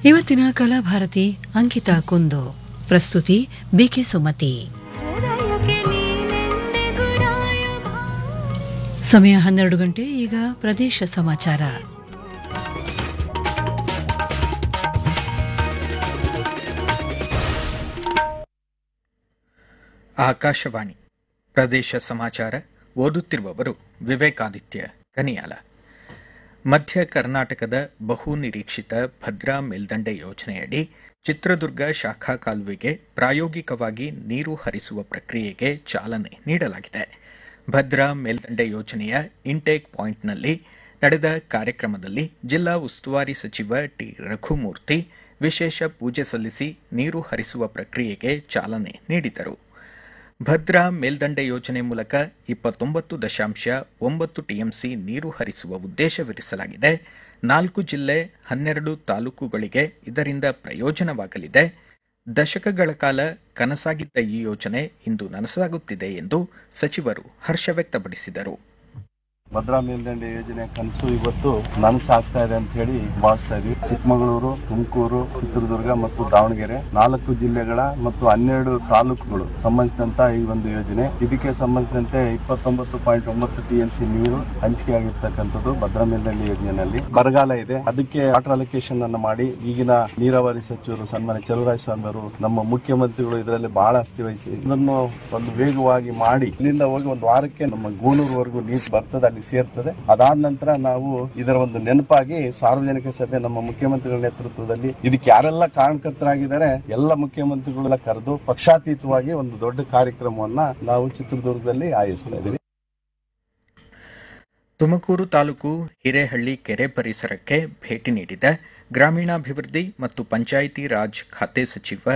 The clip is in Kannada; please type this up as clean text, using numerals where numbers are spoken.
ಇವತ್ತಿನ ಕಲಾಭಾರತಿ ಅಂಕಿತಾ ಕುಂದು, ಪ್ರಸ್ತುತಿ ಬಿಕೆ ಸುಮತಿ. ಸಮಯ 12 ಗಂಟೆ. ಈಗ ಪ್ರದೇಶ ಸಮಾಚಾರ. ಆಕಾಶವಾಣಿ ಪ್ರದೇಶ ಸಮಾಚಾರ. ಓದುತ್ತಿರುವವರು ವಿವೇಕಾದಿತ್ಯ ಕನಿಯಾಲ. ಮಧ್ಯ ಕರ್ನಾಟಕದ ಬಹು ನಿರೀಕ್ಷಿತ ಭದ್ರಾ ಮೇಲ್ದಂಡೆ ಯೋಜನೆಯಡಿ ಚಿತ್ರದುರ್ಗ ಶಾಖಾ ಕಾಲುವೆಗೆ ಪ್ರಾಯೋಗಿಕವಾಗಿ ನೀರು ಹರಿಸುವ ಪ್ರಕ್ರಿಯೆಗೆ ಚಾಲನೆ ನೀಡಲಾಗಿದೆ. ಭದ್ರಾ ಮೇಲ್ದಂಡೆ ಯೋಜನೆಯ ಇಂಟೇಕ್ ಪಾಯಿಂಟ್ನಲ್ಲಿ ನಡೆದ ಕಾರ್ಯಕ್ರಮದಲ್ಲಿ ಜಿಲ್ಲಾ ಉಸ್ತುವಾರಿ ಸಚಿವ ಟಿ ರಘುಮೂರ್ತಿ ವಿಶೇಷ ಪೂಜೆ ಸಲ್ಲಿಸಿ ನೀರು ಹರಿಸುವ ಪ್ರಕ್ರಿಯೆಗೆ ಚಾಲನೆ ನೀಡಿದರು. ಭದ್ರಾ ಮೇಲ್ದಂಡೆ ಯೋಜನೆ ಮೂಲಕ 29.9 ಟಿಎಂಸಿ ನೀರು ಹರಿಸುವ ಉದ್ದೇಶವಿರಿಸಲಾಗಿದೆ. 4 ಜಿಲ್ಲೆ 12 ತಾಲೂಕುಗಳಿಗೆ ಇದರಿಂದ ಪ್ರಯೋಜನವಾಗಲಿದೆ. ದಶಕಗಳ ಕಾಲ ಕನಸಾಗಿದ್ದ ಈ ಯೋಜನೆ ಇಂದು ನನಸಾಗುತ್ತಿದೆ ಎಂದು ಸಚಿವರು ಹರ್ಷ ವ್ಯಕ್ತಪಡಿಸಿದರು. ಭದ್ರಾ ಮೇಲ್ದಂಡೆ ಯೋಜನೆ ಕನಸು ಇವತ್ತು ನನಸಾಗ್ತಾ ಇದೆ ಅಂತ ಹೇಳಿ ಭಾವಿಸ್ತಾ ಇದೀವಿ. ಚಿಕ್ಕಮಗಳೂರು, ತುಮಕೂರು, ಚಿತ್ರದುರ್ಗ ಮತ್ತು ದಾವಣಗೆರೆ 4 ಜಿಲ್ಲೆಗಳ ಮತ್ತು 12 ತಾಲೂಕುಗಳು ಸಂಬಂಧಿಸಿದಂತ ಈ ಒಂದು ಯೋಜನೆ. ಇದಕ್ಕೆ ಸಂಬಂಧಿಸಿದಂತೆ 29.9 ಟಿಎಂಸಿ ನೀರು ಹಂಚಿಕೆ ಆಗಿರ್ತಕ್ಕಂಥದ್ದು ಭದ್ರಾ ಮೇಲ್ದಂಡೆ ಯೋಜನೆಯಲ್ಲಿ. ಬರಗಾಲ ಇದೆ, ಅದಕ್ಕೆ ವಾಟರ್ ಅಲೋಕೇಶನ್ ಅನ್ನು ಮಾಡಿ ಈಗಿನ ನೀರಾವರಿ ಸಚಿವರು ಸನ್ಮಾನ್ಯ ಚಲುವರಾಯಸ್ವಾಮಿ ಅವರು, ನಮ್ಮ ಮುಖ್ಯಮಂತ್ರಿಗಳು ಇದರಲ್ಲಿ ಬಹಳ ಆಸಕ್ತಿ ವಹಿಸಿ ಇದನ್ನು ಒಂದು ವೇಗವಾಗಿ ಮಾಡಿ ಇಲ್ಲಿಂದ ಹೋಗಿ ಒಂದು ವಾರಕ್ಕೆ ನಮ್ಮ ಗೂನೂರ್ವರೆಗೂ ನೀರು ಬರ್ತದೆ, ಅಲ್ಲಿ ಸೇರ್ತದೆ. ಅದಾದ ನಂತರ ನಾವು ಇದರ ಒಂದು ನೆನಪಾಗಿ ಸಾರ್ವಜನಿಕ ಸಭೆ ನಮ್ಮ ಮುಖ್ಯಮಂತ್ರಿಗಳ ನೇತೃತ್ವದಲ್ಲಿ ಇದಕ್ಕೆ ಯಾರೆಲ್ಲ ಕಾರಣಕರ್ತರಾಗಿದ್ದಾರೆ ಎಲ್ಲ ಮುಖ್ಯಮಂತ್ರಿಗಳೆಲ್ಲ ಕರೆದು ಪಕ್ಷಾತೀತವಾಗಿ ಒಂದು ದೊಡ್ಡ ಕಾರ್ಯಕ್ರಮವನ್ನ ನಾವು ಚಿತ್ರದುರ್ಗದಲ್ಲಿ ಆಯೋಜಿಸ್ತಾ ಇದ್ದೀವಿ. ತುಮಕೂರು ತಾಲೂಕು ಹಿರೇಹಳ್ಳಿ ಕೆರೆ ಪರಿಸರಕ್ಕೆ ಭೇಟಿ ನೀಡಿದ ಗ್ರಾಮೀಣಾಭಿವೃದ್ಧಿ ಮತ್ತು ಪಂಚಾಯಿತಿ ರಾಜ್ ಖಾತೆ ಸಚಿವ